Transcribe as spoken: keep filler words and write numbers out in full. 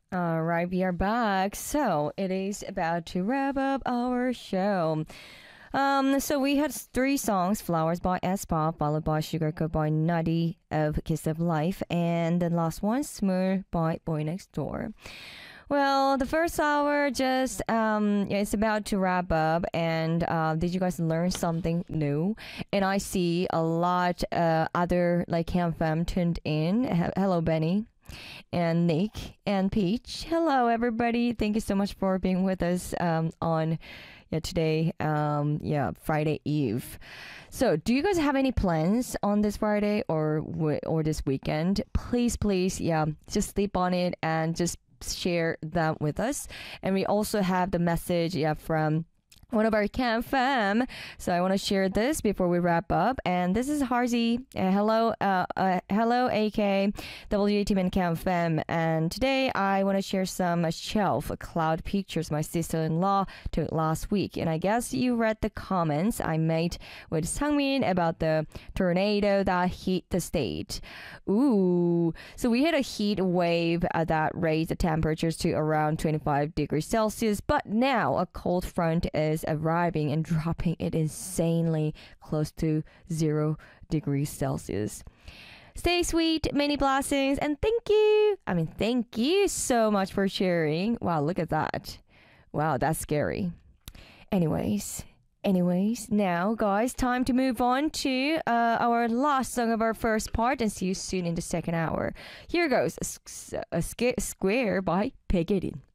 All right, we are back. So it is about to wrap up our show. Um, so we had three songs: "Flowers" by S-Pop, followed by "Sugarcoat" by Nutty of Kiss of Life, and the last one, "Smooth" by Boy Next Door. Well, the first hour just um, yeah, it's about to wrap up. And uh, did you guys learn something new? And I see a lot uh, other like Cam Fam tuned in. He- hello, Benny and Nick and Peach. Hello, everybody. Thank you so much for being with us um, on yeah today. Um, yeah, Friday Eve. So, do you guys have any plans on this Friday or w- or this weekend? Please, please, yeah, just sleep on it and just share that with us. And we also have the message, yeah, from one of our Cam fam. So I want to share this before we wrap up. And this is Harzy. Uh, hello, uh, uh, hello, A K, W A Team and Cam fam. And today I want to share some uh, shelf cloud pictures my sister-in-law took last week. And I guess you read the comments I made with Sangmin about the tornado that hit the state. Ooh, so we had a heat wave uh, that raised the temperatures to around twenty-five degrees Celsius. But now a cold front is arriving and dropping it insanely close to zero degrees Celsius. Stay sweet, many blessings, and thank you. I mean, thank you so much for sharing. Wow, look at that. Wow, that's scary. Anyways, anyways, now guys, time to move on to uh, our last song of our first part, and see you soon in the second hour. Here goes a, s- a sca- square by Peg It In.